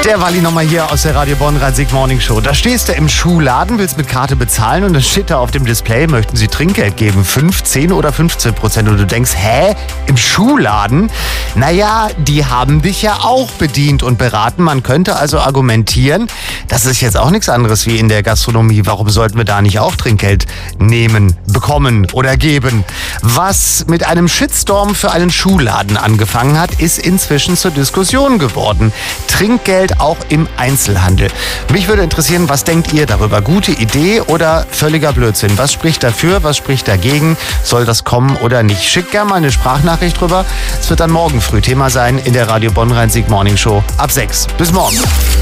Der Walli nochmal hier aus der Radio Bonn Rhein-Sieg Morning Show. Da stehst du im Schuhladen, willst mit Karte bezahlen und dann steht da auf dem Display, möchten Sie Trinkgeld geben, 5, 10 oder 15%. Und du denkst, im Schuhladen? Naja, die haben dich ja auch bedient und beraten. Man könnte also argumentieren, das ist jetzt auch nichts anderes wie in der Gastronomie. Warum sollten wir da nicht auch Trinkgeld nehmen, bekommen oder geben? Was mit einem Shitstorm für einen Schuhladen angefangen hat, ist inzwischen zur Diskussion geworden. Trinkgeld auch im Einzelhandel. Mich würde interessieren, was denkt ihr darüber? Gute Idee oder völliger Blödsinn? Was spricht dafür, was spricht dagegen? Soll das kommen oder nicht? Schickt gerne mal eine Sprachnachricht drüber. Es wird dann morgen früh Thema sein in der Radio Bonn Rhein-Sieg Morning Show ab 6. Bis morgen.